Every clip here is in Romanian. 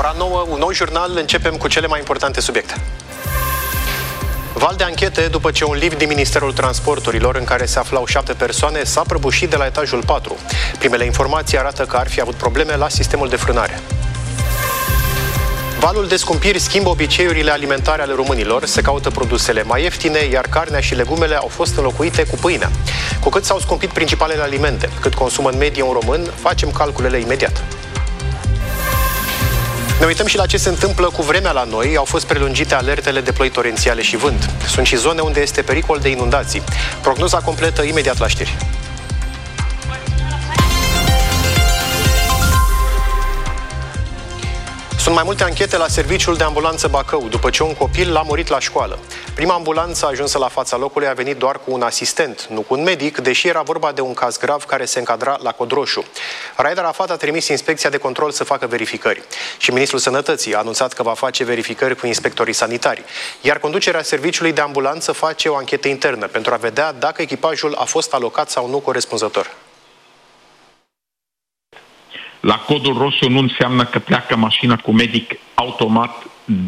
Ora 9, un nou jurnal, începem cu cele mai importante subiecte. Val de anchete după ce un lift din Ministerul Transporturilor, în care se aflau 7 persoane, s-a prăbușit de la etajul 4. Primele informații arată că ar fi avut probleme la sistemul de frânare. Valul de scumpiri schimbă obiceiurile alimentare ale românilor, se caută produsele mai ieftine, iar carnea și legumele au fost înlocuite cu pâinea. Cu cât s-au scumpit principalele alimente, cât consumă în medie un român, facem calculele imediat. Ne uităm și la ce se întâmplă cu vremea la noi. Au fost prelungite alertele de ploi torențiale și vânt. Sunt și zone unde este pericol de inundații. Prognoza completă imediat la știri. Sunt mai multe anchete la serviciul de ambulanță Bacău, după ce un copil l-a murit la școală. Prima ambulanță ajunsă la fața locului a venit doar cu un asistent, nu cu un medic, deși era vorba de un caz grav care se încadra la cod roșu. Raed Arafat a trimis inspecția de control să facă verificări. Și ministrul Sănătății a anunțat că va face verificări cu inspectorii sanitari. Iar conducerea serviciului de ambulanță face o anchetă internă pentru a vedea dacă echipajul a fost alocat sau nu corespunzător. La codul roșu nu înseamnă că pleacă mașina cu medic automat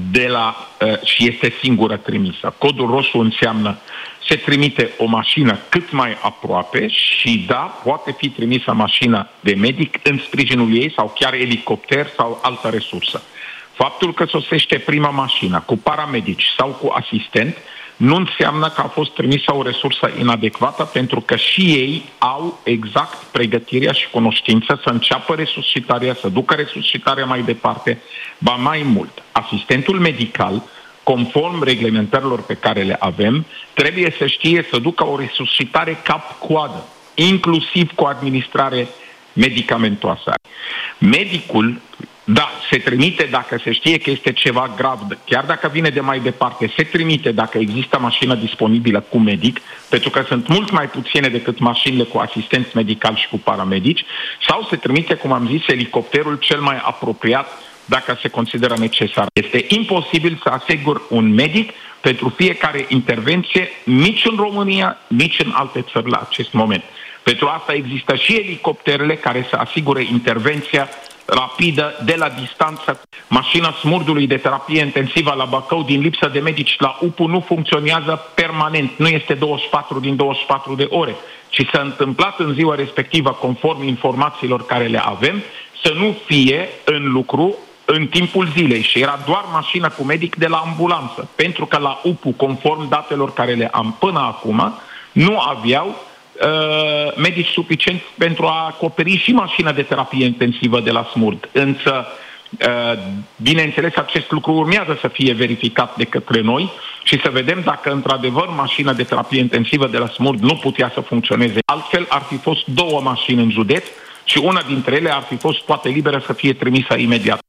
și este singură trimisă. Codul roșu înseamnă se trimite o mașină cât mai aproape și da, poate fi trimisă mașina de medic în sprijinul ei sau chiar elicopter sau altă resursă. Faptul că sosește prima mașină cu paramedici sau cu asistent nu înseamnă că a fost trimisă o resursă inadecvată, pentru că și ei au exact pregătirea și cunoștință să înceapă resuscitarea, să ducă resuscitarea mai departe. Ba mai mult, asistentul medical, conform reglementărilor pe care le avem, trebuie să știe să ducă o resuscitare cap-coadă, inclusiv cu administrare medicamentoasă. Medicul, da, se trimite dacă se știe că este ceva grav, chiar dacă vine de mai departe, se trimite dacă există mașină disponibilă cu medic, pentru că sunt mult mai puține decât mașinile cu asistenți medicali și cu paramedici, sau se trimite, cum am zis, elicopterul cel mai apropiat dacă se consideră necesar. Este imposibil să asigur un medic pentru fiecare intervenție, nici în România, nici în alte țări la acest moment. Pentru asta există și elicopterele care să asigure intervenția rapidă, de la distanță. Mașina smurdului de terapie intensivă la Bacău, din lipsă de medici la UPU, nu funcționează permanent. Nu este 24 din 24 de ore, ci s-a întâmplat în ziua respectivă, conform informațiilor care le avem, să nu fie în lucru în timpul zilei și era doar mașina cu medic de la ambulanță, pentru că la UPU, conform datelor care le am până acum, nu aveau medici suficienți pentru a acoperi și mașina de terapie intensivă de la Smurd. Însă, bineînțeles, acest lucru urmează să fie verificat de către noi și să vedem dacă într-adevăr mașina de terapie intensivă de la Smurd nu putea să funcționeze. Altfel, ar fi fost 2 mașini în județ și una dintre ele ar fi fost poate liberă să fie trimisă imediat.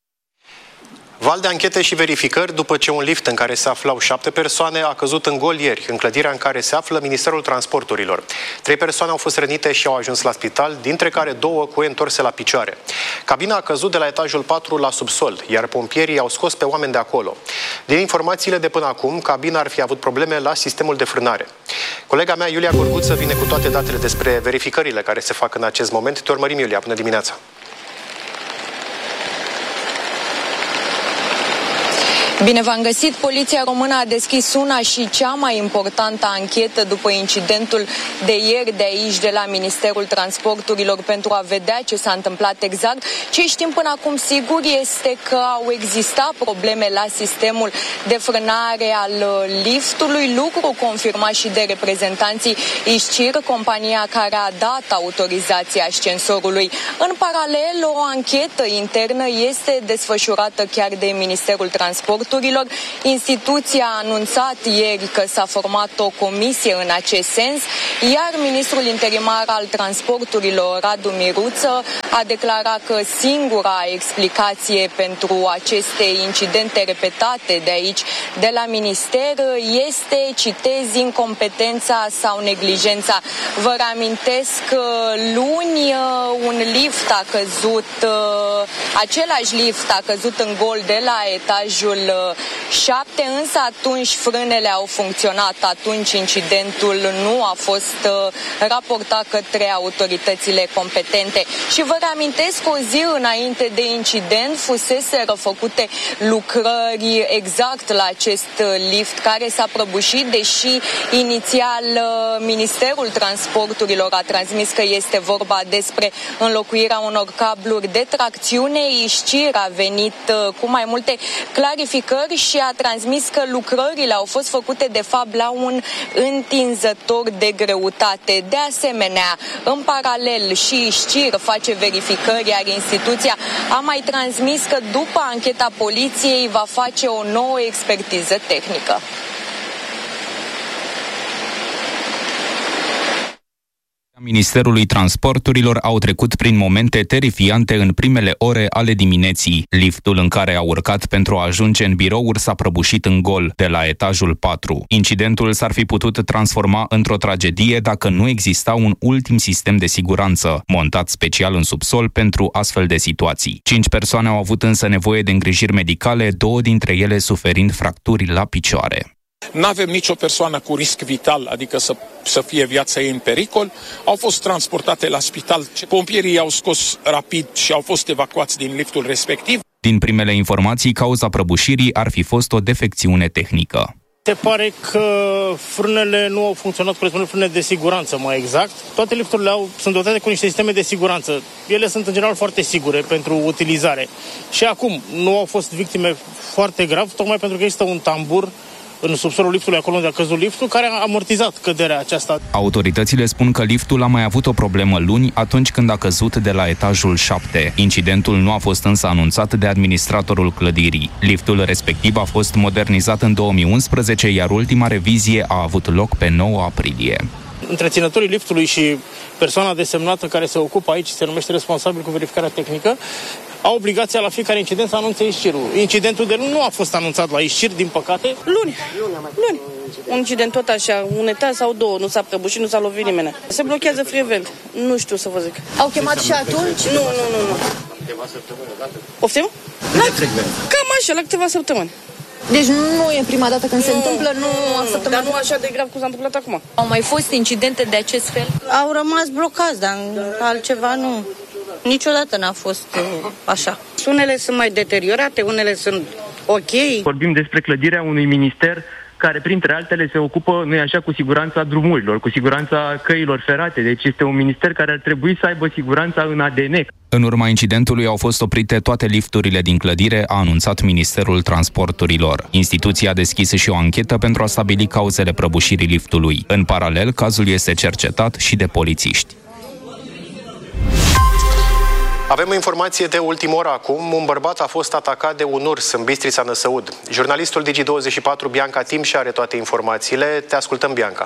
Val de anchete și verificări după ce un lift în care se aflau 7 persoane a căzut în gol ieri, în clădirea în care se află Ministerul Transporturilor. 3 persoane au fost rănite și au ajuns la spital, dintre care 2 cu întorse la picioare. Cabina a căzut de la etajul 4 la subsol, iar pompierii au scos pe oameni de acolo. Din informațiile de până acum, cabina ar fi avut probleme la sistemul de frânare. Colega mea, Iulia Gorguță, vine cu toate datele despre verificările care se fac în acest moment. Te urmărim, Iulia, până dimineața. Bine v-am găsit! Poliția română a deschis una și cea mai importantă anchetă după incidentul de ieri de aici, de la Ministerul Transporturilor, pentru a vedea ce s-a întâmplat exact. Ce știm până acum sigur este că au existat probleme la sistemul de frânare al liftului, lucru confirmat și de reprezentanții ISCIR, compania care a dat autorizația ascensorului. În paralel, o anchetă internă este desfășurată chiar de Ministerul Transporturilor. Instituția a anunțat ieri că s-a format o comisie în acest sens, iar ministrul interimar al transporturilor, Radu Miruță, a declarat că singura explicație pentru aceste incidente repetate de aici, de la minister, este, citez, incompetența sau neglijența. Vă reamintesc că luni un lift a căzut, același lift a căzut în gol de la etajul 7, însă atunci frânele au funcționat, atunci incidentul nu a fost raportat către autoritățile competente. Și vă reamintesc, o zi înainte de incident fuseseră făcute lucrări exact la acest lift care s-a prăbușit, deși inițial Ministerul Transporturilor a transmis că este vorba despre înlocuirea unor cabluri de tracțiune. Ișcir a venit cu mai multe clarificări și a transmis că lucrările au fost făcute de fapt la un întinzător de greutate. De asemenea, în paralel și Ișcir face verificări, iar instituția a mai transmis că după ancheta poliției va face o nouă expertiză tehnică. Ministerului Transporturilor au trecut prin momente terifiante în primele ore ale dimineții. Liftul în care a urcat pentru a ajunge în birouri s-a prăbușit în gol de la etajul 4. Incidentul s-ar fi putut transforma într-o tragedie dacă nu exista un ultim sistem de siguranță, montat special în subsol pentru astfel de situații. 5 persoane au avut însă nevoie de îngrijiri medicale, 2 dintre ele suferind fracturi la picioare. Nu avem nicio persoană cu risc vital, adică să fie viața ei în pericol. Au fost transportate la spital. Pompierii i-au scos rapid și au fost evacuați din liftul respectiv. Din primele informații, cauza prăbușirii ar fi fost o defecțiune tehnică. Se pare că frânele nu au funcționat corespunzând frâne de siguranță, mai exact. Toate lifturile sunt dotate cu niște sisteme de siguranță. Ele sunt în general foarte sigure pentru utilizare. Și acum nu au fost victime foarte grav, tocmai pentru că există un tambur în subsolul liftului, acolo unde a căzut liftul, care a amortizat căderea aceasta. Autoritățile spun că liftul a mai avut o problemă luni, atunci când a căzut de la etajul 7. Incidentul nu a fost însă anunțat de administratorul clădirii. Liftul respectiv a fost modernizat în 2011, iar ultima revizie a avut loc pe 9 aprilie. Întreținătorii liftului și persoana desemnată care se ocupă aici, se numește responsabil cu verificarea tehnică, au obligația la fiecare incident să anunțe Ișcirul. Incidentul de luni nu a fost anunțat la Ișcir, din păcate. Luni. Un incident tot așa, un etaj sau 2, nu s-a prăbușit, nu s-a lovit nimeni. Se blochează frevel. Nu știu să vă zic. Au chemat și atunci? Nu. Câteva săptămâni odată? Poftim? Cam așa, la câteva săptămăni. Deci nu e prima dată când se întâmplă, dar nu așa de grav cum s-a întâmplat acum. Au mai fost incidente de acest fel? Au rămas blocați, dar altceva nu. Niciodată n-a fost așa. Unele sunt mai deteriorate, unele sunt ok. Vorbim despre clădirea unui minister care, printre altele, se ocupă, nu-i așa, cu siguranța drumurilor, cu siguranța căilor ferate. Deci este un minister care ar trebui să aibă siguranța în ADN. În urma incidentului au fost oprite toate lifturile din clădire, a anunțat Ministerul Transporturilor. Instituția a deschis și o anchetă pentru a stabili cauzele prăbușirii liftului. În paralel, cazul este cercetat și de polițiști. Avem o informație de ultimă oră acum. Un bărbat a fost atacat de un urs în Bistrița Năsăud. Jurnalistul Digi24, Bianca Timș, are toate informațiile. Te ascultăm, Bianca.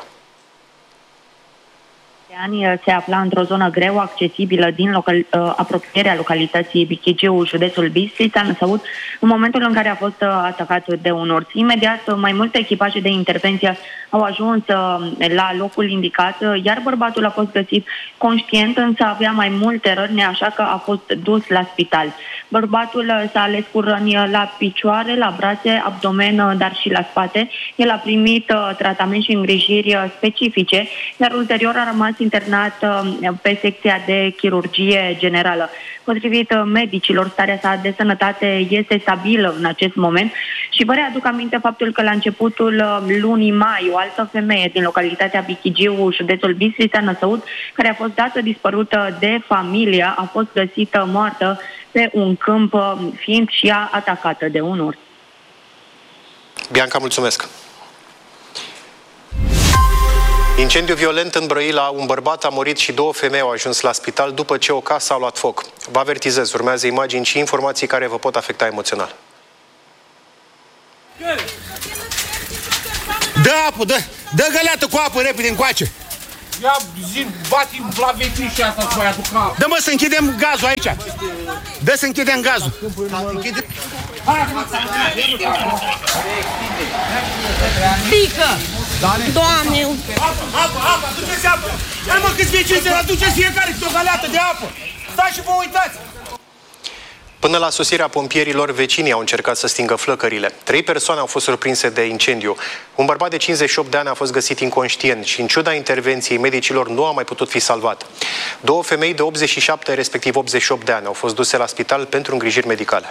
Se afla într-o zonă greu accesibilă din apropierea localității Bichigiu, județul Bistrița Năsăud, în momentul în care a fost atacat de un ors. Imediat, mai multe echipaje de intervenție au ajuns la locul indicat, iar bărbatul a fost găsit conștient, însă avea mai multe răni, așa că a fost dus la spital. Bărbatul s-a ales cu răni la picioare, la brațe, abdomen, dar și la spate. El a primit tratament și îngrijiri specifice, iar ulterior a rămas internat pe secția de chirurgie generală. Potrivit medicilor, starea sa de sănătate este stabilă în acest moment și vă readuc aminte faptul că la începutul lunii mai, o altă femeie din localitatea Bichigiu, județul Bistrița Năsăud, care a fost dată dispărută de familie, a fost găsită moartă pe un câmp, fiind și ea atacată de un urs. Bianca, mulțumesc! Incendiu violent în Brăila, un bărbat a murit și 2 femei au ajuns la spital după ce o casă a luat foc. Vă avertizez, urmează imagini și informații care vă pot afecta emoțional. Dă apă, dă găleată cu apă repede încoace. Ia zi, bati la vecini și asta să mai aduc apă. Dă mă să închidem gazul aici. Dă să închidem gazul. Pică! Doamne! Apă, aduceți apă! Hai mă, câți vecini să aduceți fiecare câte o găleată de apă! Stați și vă uitați! Până la sosirea pompierilor, vecinii au încercat să stingă flăcările. 3 persoane au fost surprinse de incendiu. Un bărbat de 58 de ani a fost găsit inconștient și, în ciuda intervenției medicilor, nu a mai putut fi salvat. 2 femei de 87, respectiv 88 de ani, au fost duse la spital pentru îngrijiri medicale.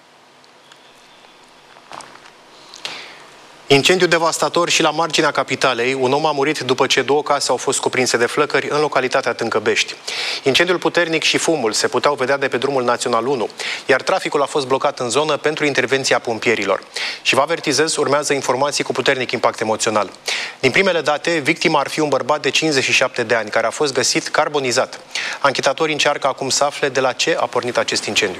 Incendiu devastator și la marginea capitalei. Un om a murit după ce 2 case au fost cuprinse de flăcări în localitatea Tâncăbești. Incendiul puternic și fumul se puteau vedea de pe drumul Național 1, iar traficul a fost blocat în zonă pentru intervenția pompierilor. Și vă avertizez, urmează informații cu puternic impact emoțional. Din primele date, victima ar fi un bărbat de 57 de ani, care a fost găsit carbonizat. Anchetatorii încearcă acum să afle de la ce a pornit acest incendiu.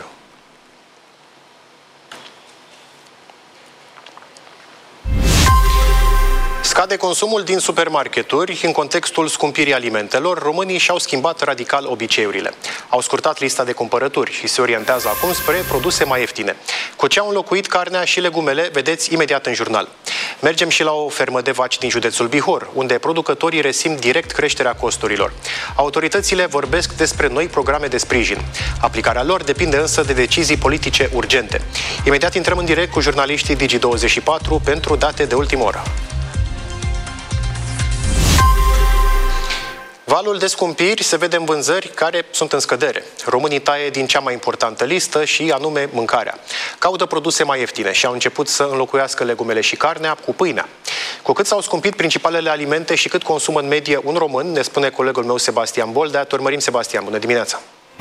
Scade consumul din supermarketuri. În contextul scumpirii alimentelor, românii și-au schimbat radical obiceiurile. Au scurtat lista de cumpărături și se orientează acum spre produse mai ieftine. Cu ce au înlocuit carnea și legumele, vedeți imediat în jurnal. Mergem și la o fermă de vaci din județul Bihor, unde producătorii resimt direct creșterea costurilor. Autoritățile vorbesc despre noi programe de sprijin. Aplicarea lor depinde însă de decizii politice urgente. Imediat intrăm în direct cu jurnaliștii Digi24 pentru date de ultimă oră. Valul de scumpiri se vede în vânzări care sunt în scădere. Românii taie din cea mai importantă listă și anume mâncarea. Caută produse mai ieftine și au început să înlocuiască legumele și carnea cu pâinea. Cu cât s-au scumpit principalele alimente și cât consumă în medie un român, ne spune colegul meu Sebastian Boldea. Te urmărim, Sebastian, bună dimineața!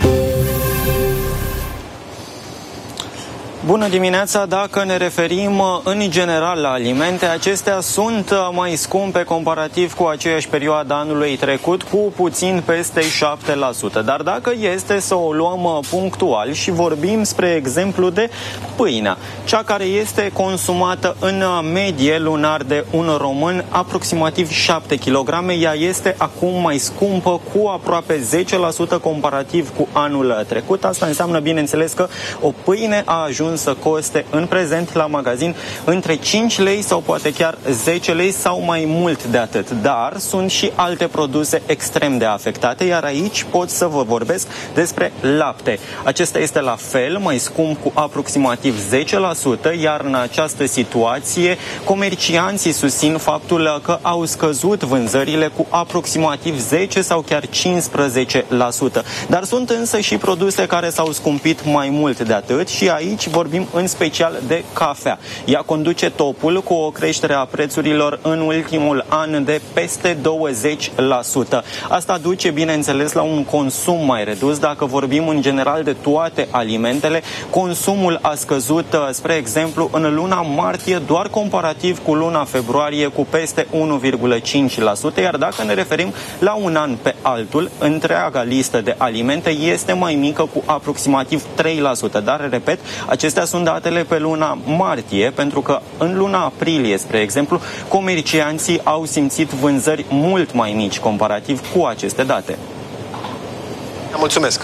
Bună dimineața! Dacă ne referim în general la alimente, acestea sunt mai scumpe comparativ cu aceeași perioadă anului trecut, cu puțin peste 7%. Dar dacă este să o luăm punctual și vorbim, spre exemplu, de pâinea, cea care este consumată în medie lunar de un român, aproximativ 7 kg, ea este acum mai scumpă cu aproape 10% comparativ cu anul trecut. Asta înseamnă, bineînțeles, că o pâine a ajuns să coste în prezent la magazin între 5 lei sau poate chiar 10 lei sau mai mult de atât. Dar sunt și alte produse extrem de afectate, iar aici pot să vă vorbesc despre lapte. Acesta este la fel, mai scump cu aproximativ 10%, iar în această situație comercianții susțin faptul că au scăzut vânzările cu aproximativ 10 sau chiar 15%. Dar sunt însă și produse care s-au scumpit mai mult de atât și aici vorbim în special de cafea. Ea conduce topul cu o creștere a prețurilor în ultimul an de peste 20%. Asta duce, bineînțeles, la un consum mai redus. Dacă vorbim în general de toate alimentele, consumul a scăzut, spre exemplu, în luna martie, doar comparativ cu luna februarie, cu peste 1,5%, iar dacă ne referim la un an pe altul, întreaga listă de alimente este mai mică cu aproximativ 3%. Dar, repet, acestea sunt datele pe luna martie, pentru că în luna aprilie, spre exemplu, comercianții au simțit vânzări mult mai mici comparativ cu aceste date. Mulțumesc!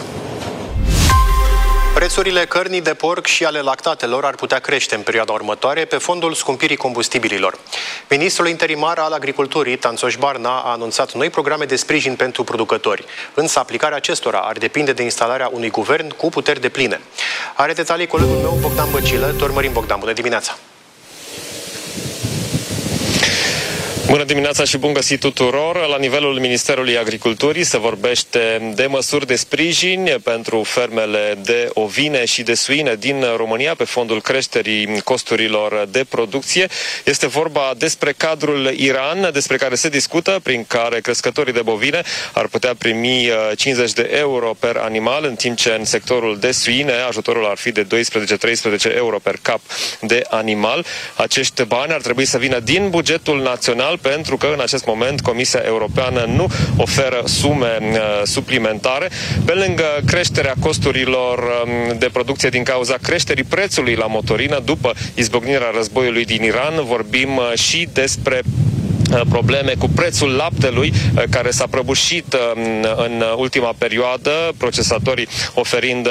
Prețurile cărnii de porc și ale lactatelor ar putea crește în perioada următoare pe fondul scumpirii combustibililor. Ministrul interimar al Agriculturii, Tanțoș Barna, a anunțat noi programe de sprijin pentru producători. Însă aplicarea acestora ar depinde de instalarea unui guvern cu puteri depline. Are detalii colegul meu, Bogdan Băcilă. Te urmărim, Bogdan. Bună dimineața! Bună dimineața și bun găsit tuturor! La nivelul Ministerului Agriculturii se vorbește de măsuri de sprijin pentru fermele de ovine și de suine din România pe fondul creșterii costurilor de producție. Este vorba despre cadrul IRAN, despre care se discută, prin care crescătorii de bovine ar putea primi 50 de euro per animal, în timp ce în sectorul de suine ajutorul ar fi de 12-13 euro per cap de animal. Acești bani ar trebui să vină din bugetul național, pentru că în acest moment Comisia Europeană nu oferă sume suplimentare. Pe lângă creșterea costurilor de producție din cauza creșterii prețului la motorină după izbucnirea războiului din Iran, vorbim și despre probleme cu prețul laptelui, care s-a prăbușit în ultima perioadă, procesatorii oferind